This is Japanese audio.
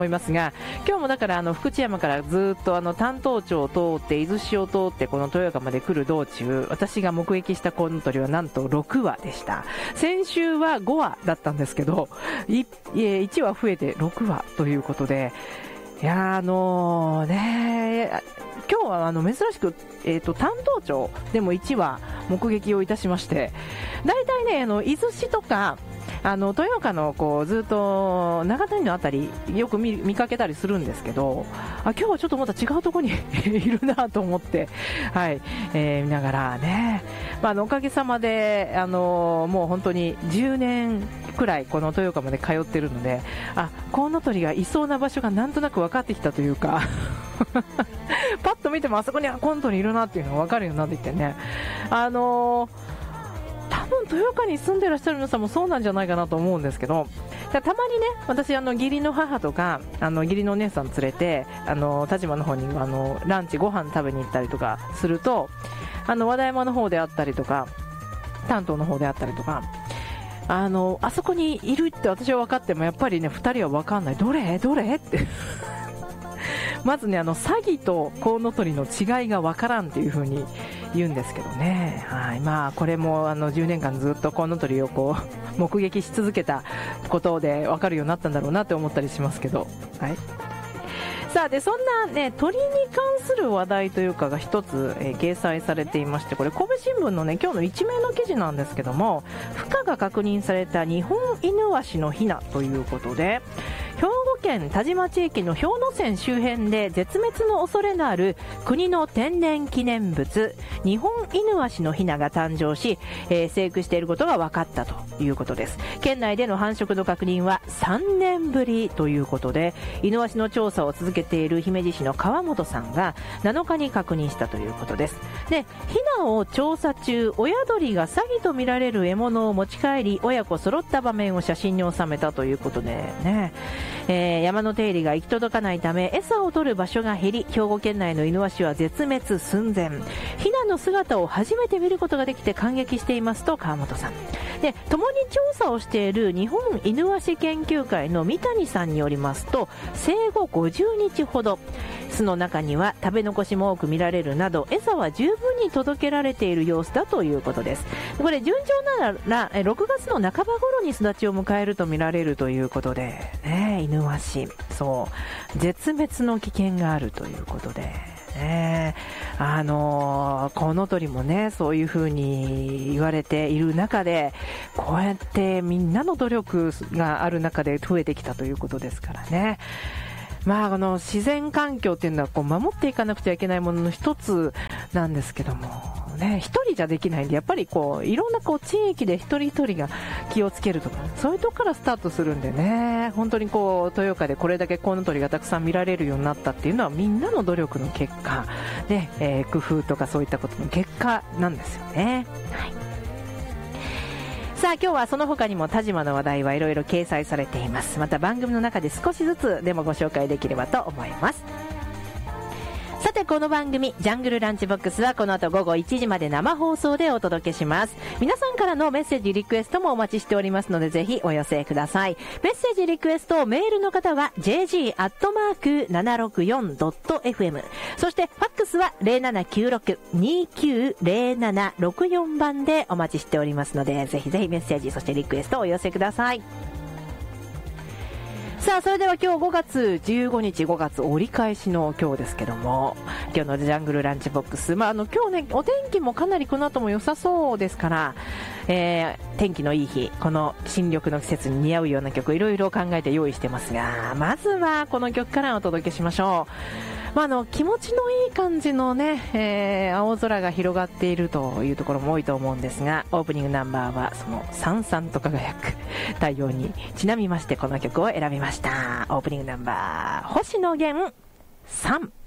思いますが、今日もだから福知山からずっと丹東町を通って伊豆市を通ってこの豊岡まで来る道中、私が目撃したコウノトリはなんと6羽でした。先週は5羽だったんですけど、1羽増えて6羽ということで、いや今日は珍しく、丹東町でも1羽目撃をいたしまして、大体ね伊豆市とか豊岡のずっと長谷のあたりよく 見かけたりするんですけど、今日はちょっとまた違うところにいるなと思って、はい、見ながらね、おかげさまでもう本当に10年くらいこの豊岡まで通ってるので、コウノトリがいそうな場所がなんとなく分かってきたというかパッと見てもあそこにコウノトリいるなっていうのが分かるようになってきてね、多分豊岡に住んでらっしゃる皆さんもそうなんじゃないかなと思うんですけど、たまにね、私義理の母とか義理のお姉さん連れて田島の方にランチご飯食べに行ったりとかすると、和田山の方であったりとか丹東の方であったりとか、あそこにいるって私は分かってもやっぱりね2人は分かんない、どれってまずね詐欺とコウノトリの違いが分からんっていう風に言うんですけどね。はい、これも10年間ずっとコウノトリを目撃し続けたことで分かるようになったんだろうなって思ったりしますけど、はい。さあでそんなね鳥に関する話題というかが一つ、掲載されていまして、これ神戸新聞のね今日の一面の記事なんですけども、孵化が確認されたニホンイヌワシのヒナということで、兵庫県田島地域の氷ノ山周辺で絶滅の恐れのある国の天然記念物ニホンイヌワシのヒナが誕生し、生育していることが分かったということです。県内での繁殖の確認は3年ぶりということで、イヌワシの調査を続けている姫路市の川本さんが7日に確認したということです。で、ヒナを調査中、親鳥が詐欺とみられる獲物を持ち帰り、親子揃った場面を写真に収めたということでね、山の手入れが行き届かないため餌を取る場所が減り、兵庫県内のイヌワシは絶滅寸前。ヒナの姿を初めて見ることができて感激していますと川本さんで、共に調査をしている日本イヌワシ研究会の三谷さんによりますと、生後50日ほど巣の中には食べ残しも多く見られるなど、餌は十分に届けられている様子だということです。これ順調なら6月の半ば頃に巣立ちを迎えると見られるということでね、イヌワシそう絶滅の危険があるということでコウノトリもねそういう風に言われている中で、こうやってみんなの努力がある中で増えてきたということですからね。自然環境っていうのは守っていかなくちゃいけないものの一つなんですけどもね、一人じゃできないんで、やっぱりいろんな地域で一人一人が気をつけるとか、そういうとこからスタートするんでね、本当に豊岡でこれだけコウノトリがたくさん見られるようになったっていうのはみんなの努力の結果で、工夫とかそういったことの結果なんですよね。はい。さあ今日はその他にも田島の話題はいろいろ掲載されています。また番組の中で少しずつでもご紹介できればと思います。さてこの番組ジャングルランチボックスはこの後午後1時まで生放送でお届けします。皆さんからのメッセージリクエストもお待ちしておりますので、ぜひお寄せください。メッセージリクエストメールの方は jg@764.fm、 そしてファックスは 0796-290764 番でお待ちしておりますので、ぜひぜひメッセージそしてリクエストをお寄せください。さあそれでは今日5月15日5月折り返しの今日ですけども、今日のジャングルランチボックス、今日ねお天気もかなりこの後も良さそうですから、天気のいい日、この新緑の季節に似合うような曲いろいろ考えて用意してますが、まずはこの曲からお届けしましょう。気持ちのいい感じのね、青空が広がっているというところも多いと思うんですが、オープニングナンバーはそのさんさんと輝く太陽にちなみましてこの曲を選びました。オープニングナンバー星野源さん。